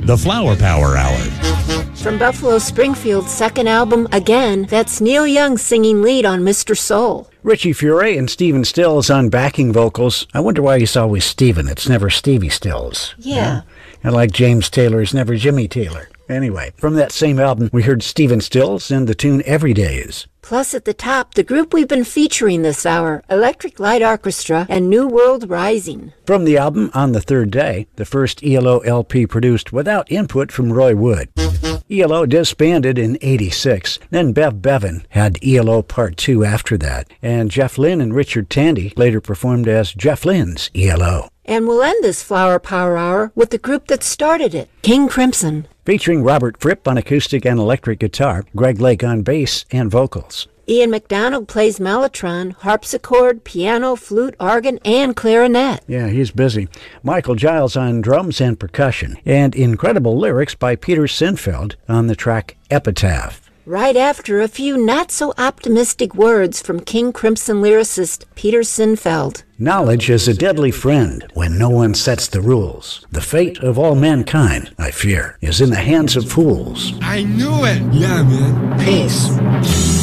the Flower Power Hour. From Buffalo Springfield's second album, Again, that's Neil Young singing lead on Mr. Soul. Richie Furay and Stephen Stills on backing vocals. I wonder why he's always Stephen. It's never Stevie Stills. Yeah. And like James Taylor is never Jimmy Taylor. Anyway, from that same album, we heard Stephen Stills and the tune Everydays. Plus at the top, the group we've been featuring this hour, Electric Light Orchestra and New World Rising. From the album On the Third Day, the first ELO LP produced without input from Roy Wood. ELO disbanded in '86. Then Bev Bevan had ELO Part 2 after that. And Jeff Lynne and Richard Tandy later performed as Jeff Lynne's ELO. And we'll end this Flower Power Hour with the group that started it, King Crimson. Featuring Robert Fripp on acoustic and electric guitar, Greg Lake on bass and vocals. Ian McDonald plays mellotron, harpsichord, piano, flute, organ, and clarinet. Yeah, he's busy. Michael Giles on drums and percussion. And incredible lyrics by Peter Sinfeld on the track Epitaph. Right after a few not-so-optimistic words from King Crimson lyricist Peter Sinfeld. Knowledge is a deadly friend when no one sets the rules. The fate of all mankind, I fear, is in the hands of fools. I knew it! Yeah, man. Peace.